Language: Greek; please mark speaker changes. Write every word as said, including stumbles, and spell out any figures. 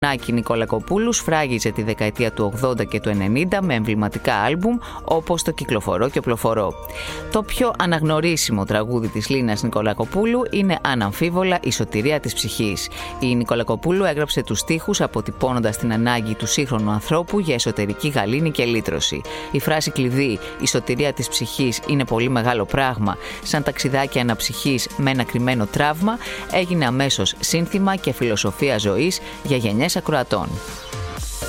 Speaker 1: Νάκη Νικολακοπούλου σφράγιζε τη δεκαετία του ογδόντα και του ενενήντα με εμβληματικά άλμπουμ όπως το «Κυκλοφορώ και οπλοφορώ». Το πιο αναγνωρίσιμο τραγούδι της Λίνας Νικολακοπούλου είναι αναμφίβολα «Η σωτηρία της ψυχής». Η Νικολακοπούλου έγραψε τους στίχους αποτυπώνοντας την ανάγκη του σύγχρονου ανθρώπου για εσωτερική γαλήνη και λύτρωση. Η φράση κλειδί «Η σωτηρία της ψυχής είναι πολύ μεγάλο πράγμα, σαν ταξιδάκι αναψυχής με ένα κρυμμένο τραύμα» έγινε αμέσως σύνθημα και φιλοσοφία ζωής για γενιές ακροατών.